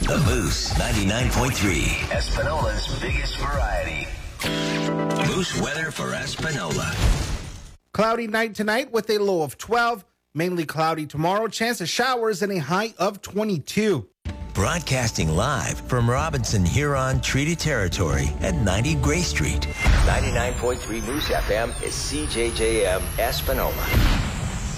The Moose 99.3. Espinola's biggest variety. Moose weather for Espinola. Cloudy night tonight with a low of 12. Mainly cloudy tomorrow. Chance of showers and a high of 22. Broadcasting live from Robinson Huron Treaty Territory at 90 Gray Street. 99.3 Moose FM is CJJM Espinola.